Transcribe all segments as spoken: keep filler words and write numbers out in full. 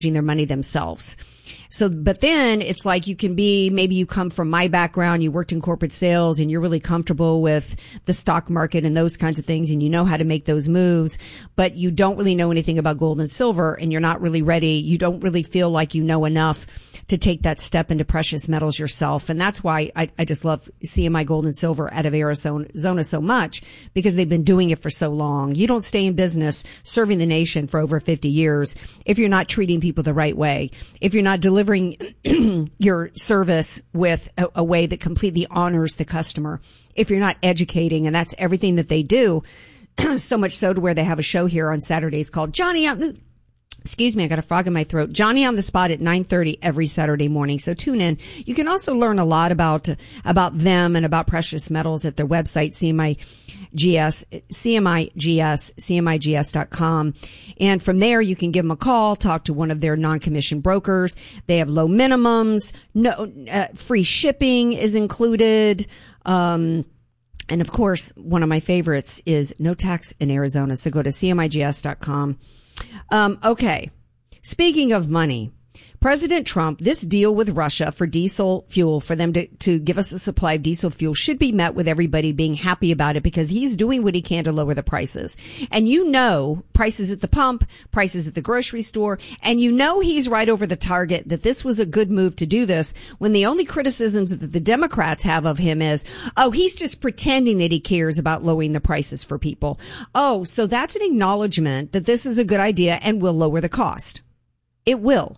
their money themselves. So, but then it's like you can be, maybe you come from my background, you worked in corporate sales and you're really comfortable with the stock market and those kinds of things and you know how to make those moves, but you don't really know anything about gold and silver and you're not really ready. You don't really feel like you know enough to take that step into precious metals yourself. And that's why I, I just love C M I Gold and Silver out of Arizona so much, because they've been doing it for so long. You don't stay in business serving the nation for over fifty years if you're not treating people the right way, if you're not delivering your service with a, a way that completely honors the customer, if you're not educating, and that's everything that they do, so much so to where they have a show here on Saturdays called Johnny on the Excuse me, I got a frog in my throat. Johnny on the Spot at nine thirty every Saturday morning. So tune in. You can also learn a lot about, about them and about precious metals at their website, C M I G S, C M I G S, C M I G S dot com. And from there, you can give them a call, talk to one of their non-commissioned brokers. They have low minimums, no, uh, free shipping is included. Um, and of course, one of my favorites is no tax in Arizona. So go to C M I G S dot com. Um, okay. Speaking of money, President Trump, this deal with Russia for diesel fuel, for them to, to give us a supply of diesel fuel, should be met with everybody being happy about it because he's doing what he can to lower the prices. And you know, prices at the pump, prices at the grocery store, and you know he's right over the target that this was a good move to do this when the only criticisms that the Democrats have of him is, oh, he's just pretending that he cares about lowering the prices for people. Oh, so that's an acknowledgement that this is a good idea and will lower the cost. It will.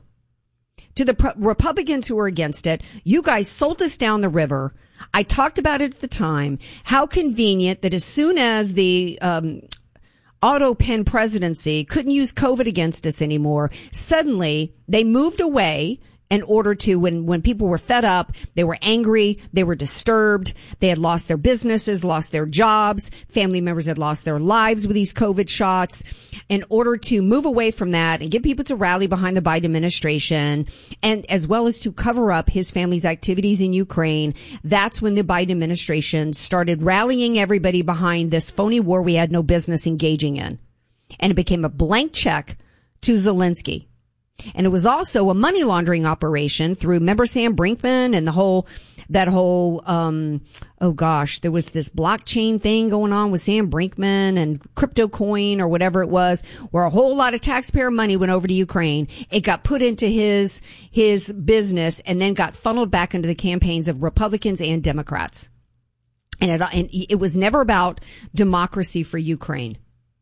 To the pro- Republicans who are against it, you guys sold us down the river. I talked about it at the time. How convenient that as soon as the um auto pen presidency couldn't use COVID against us anymore, suddenly they moved away in order to, when, when people were fed up, they were angry, they were disturbed, they had lost their businesses, lost their jobs, family members had lost their lives with these COVID shots. In order to move away from that and get people to rally behind the Biden administration, and as well as to cover up his family's activities in Ukraine, that's when the Biden administration started rallying everybody behind this phony war we had no business engaging in. And it became a blank check to Zelensky. And it was also a money laundering operation through, remember Sam Brinkman and the whole, that whole, um, oh gosh, there was this blockchain thing going on with Sam Brinkman and crypto coin or whatever it was, where a whole lot of taxpayer money went over to Ukraine. It got put into his, his business and then got funneled back into the campaigns of Republicans and Democrats. And it, and it was never about democracy for Ukraine.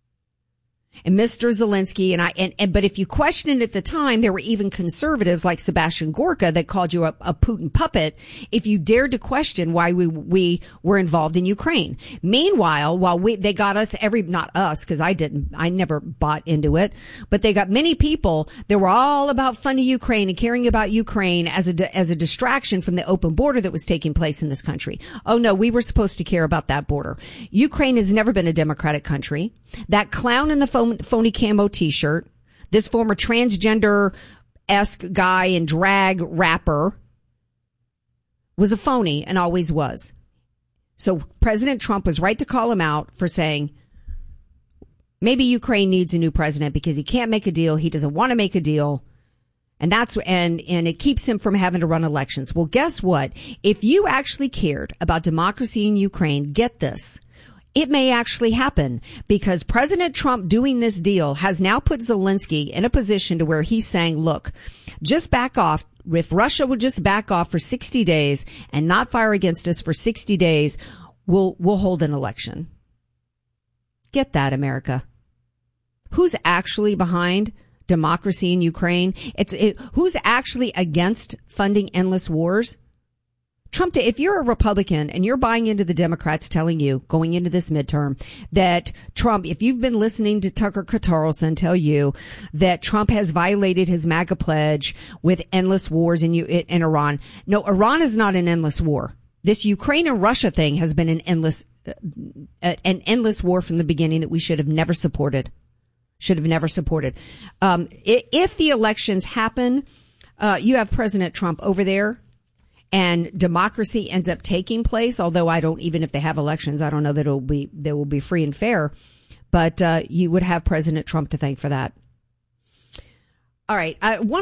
And Mister Zelensky and I, and, and, but if you questioned at the time, there were even conservatives like Sebastian Gorka that called you a, a Putin puppet if you dared to question why we, we were involved in Ukraine. Meanwhile, while we, they got us every, not us, cause I didn't, I never bought into it, but they got many people that were all about funding Ukraine and caring about Ukraine as a, as a distraction from the open border that was taking place in this country. Oh no, we were supposed to care about that border. Ukraine has never been a democratic country. That clown in the phone phony camo t-shirt, this former transgender-esque guy and drag rapper was a phony and always was. So President Trump was right to call him out for saying, maybe Ukraine needs a new president because he can't make a deal. He doesn't want to make a deal. And that's, and, and it keeps him from having to run elections. Well, guess what? If you actually cared about democracy in Ukraine, get this. It may actually happen because President Trump doing this deal has now put Zelensky in a position to where he's saying, look, just back off. If Russia would just back off for sixty days and not fire against us for sixty days, we'll, we'll hold an election. Get that, America. Who's actually behind democracy in Ukraine? It's, it, who's actually against funding endless wars? Trump, if you're a Republican and you're buying into the Democrats telling you going into this midterm that Trump, if you've been listening to Tucker Carlson tell you that Trump has violated his MAGA pledge with endless wars in, in Iran. No, Iran is not an endless war. This Ukraine and Russia thing has been an endless, uh, an endless war from the beginning that we should have never supported. Should have never supported. Um, if the elections happen, uh, you have President Trump over there, and democracy ends up taking place, although I don't, even if they have elections, I don't know that it'll be, they will be free and fair, but, uh, you would have President Trump to thank for that. All right. I, one